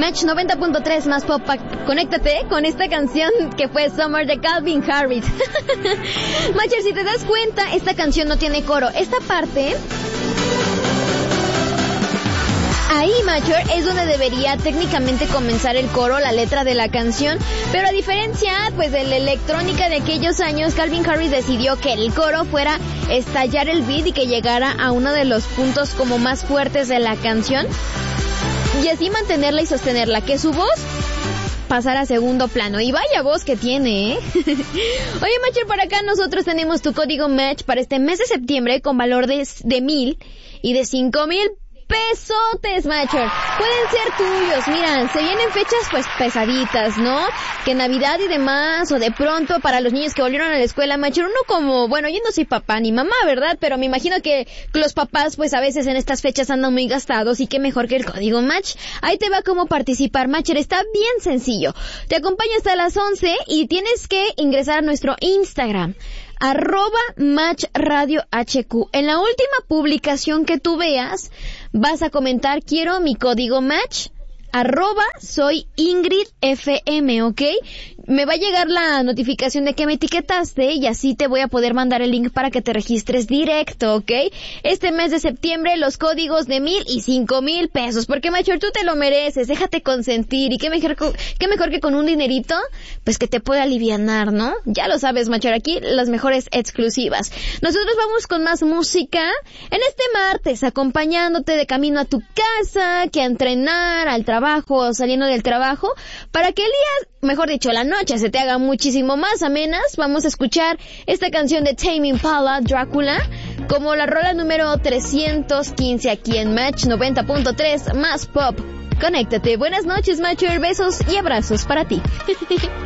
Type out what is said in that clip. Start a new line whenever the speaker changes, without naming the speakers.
Match 90.3 más pop. Conéctate con esta canción que fue Summer de Calvin Harris. Matcher, si te das cuenta, esta canción no tiene coro. Esta parte... Ahí, Matcher, es donde debería técnicamente comenzar el coro, la letra de la canción, pero a diferencia, pues, de la electrónica de aquellos años, Calvin Harris decidió que el coro fuera estallar el beat y que llegara a uno de los puntos como más fuertes de la canción, y así mantenerla y sostenerla, que su voz pasara a segundo plano. Y vaya voz que tiene, ¿eh? Oye, Matcher, por acá nosotros tenemos tu código Match para este mes de septiembre con valor de 1,000 y de 5,000 pesotes, Matcher. Pueden ser tuyos. Mira, se vienen fechas pues pesaditas, ¿no? Que Navidad y demás, o de pronto para los niños que volvieron a la escuela, Matcher, uno como, bueno, yo no soy papá ni mamá, ¿verdad? Pero me imagino que los papás pues a veces en estas fechas andan muy gastados, y qué mejor que el código Match. Ahí te va cómo participar, Matcher. Está bien sencillo. Te acompaño hasta las 11 y tienes que ingresar a nuestro Instagram, @MatchRadioHQ. En la última publicación que tú veas, vas a comentar: quiero mi código Match, @soy Ingrid FM, ¿ok? Me va a llegar la notificación de que me etiquetaste y así te voy a poder mandar el link para que te registres directo, ¿ok? Este mes de septiembre los códigos de 1,000 y 5,000 pesos, porque, Matcher, tú te lo mereces, déjate consentir, y qué mejor que con un dinerito, pues que te puede alivianar, ¿no? Ya lo sabes, Matcher, aquí las mejores exclusivas. Nosotros vamos con más música en este martes, acompañándote de camino a tu casa, que a entrenar, al trabajo, saliendo del trabajo, para que el día, mejor dicho, la noche se te haga muchísimo más amenas. Vamos a escuchar esta canción de Tame Impala, Drácula, como la rola número 315 aquí en Match 90.3 más pop. Conéctate. Buenas noches, Matcher. Besos y abrazos para ti.